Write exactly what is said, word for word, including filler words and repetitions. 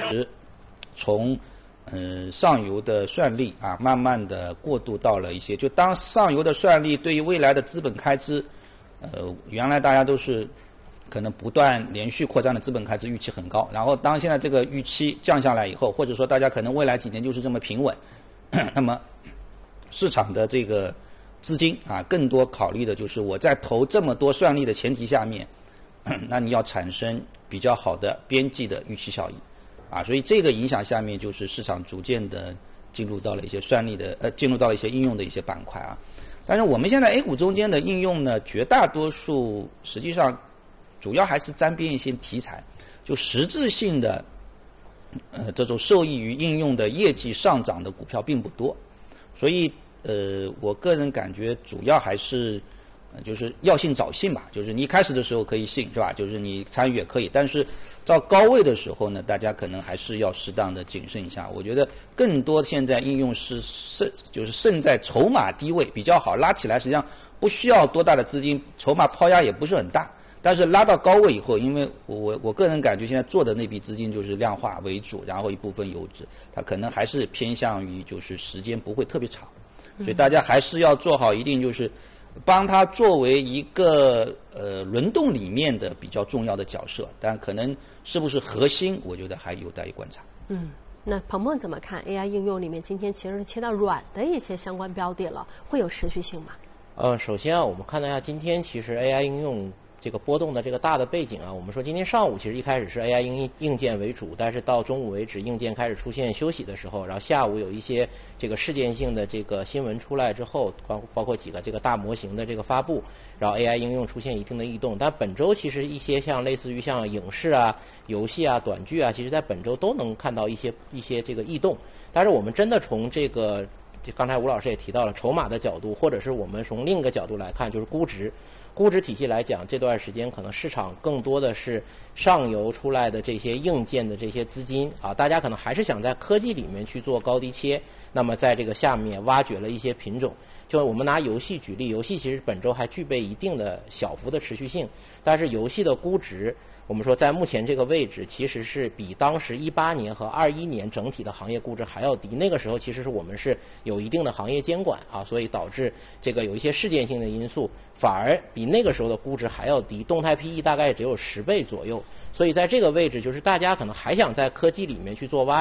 从呃上游的算力啊，慢慢的过渡到了一些，就当上游的算力对于未来的资本开支，呃，原来大家都是可能不断连续扩张的资本开支预期很高，然后当现在这个预期降下来以后，或者说大家可能未来几年就是这么平稳，那么市场的这个资金啊，更多考虑的就是我在投这么多算力的前提下面，那你要产生比较好的边际的预期效益，啊，所以这个影响下面就是市场逐渐的进入到了一些算力的呃，进入到了一些应用的一些板块啊。但是我们现在 A 股中间的应用呢，绝大多数实际上主要还是沾边一些题材，就实质性的呃这种受益于应用的业绩上涨的股票并不多，所以呃，我个人感觉主要还是。呃，就是要信早信吧，就是你一开始的时候可以信，是吧？就是你参与也可以，但是到高位的时候呢，大家可能还是要适当的谨慎一下。我觉得更多现在应用是胜，就是胜在筹码低位比较好，拉起来实际上不需要多大的资金，筹码抛压也不是很大。但是拉到高位以后，因为我我我个人感觉现在做的那笔资金就是量化为主，然后一部分游资，它可能还是偏向于就是时间不会特别长，所以大家还是要做好一定就是。帮它作为一个呃轮动里面的比较重要的角色，但可能是不是核心，我觉得还有待于观察。 嗯，那鹏鹏怎么看 A I 应用里面今天其实是切到软的一些相关标的了，会有持续性吗？ 呃，首先啊，我们看到一下今天其实 A I 应用这个波动的这个大的背景啊，我们说今天上午其实一开始是 A I 硬硬件为主，但是到中午为止硬件开始出现休息的时候，然后下午有一些这个事件性的这个新闻出来之后，包包括几个这个大模型的这个发布，然后 A I 应用出现一定的异动。但本周其实一些像类似于像影视啊、游戏啊、短剧啊，其实在本周都能看到一些一些这个异动。但是我们真的从这个刚才吴老师也提到了筹码的角度，或者是我们从另一个角度来看，就是估值。估值体系来讲，这段时间可能市场更多的是上游出来的这些硬件的这些资金啊，大家可能还是想在科技里面去做高低切，那么在这个下面挖掘了一些品种。就我们拿游戏举例，游戏其实本周还具备一定的小幅的持续性，但是游戏的估值，我们说在目前这个位置，其实是比当时一八年和二一年整体的行业估值还要低。那个时候其实是我们是有一定的行业监管啊，所以导致这个有一些事件性的因素，反而比那个时候的估值还要低，动态 P E 大概只有十倍左右。所以在这个位置，就是大家可能还想在科技里面去做挖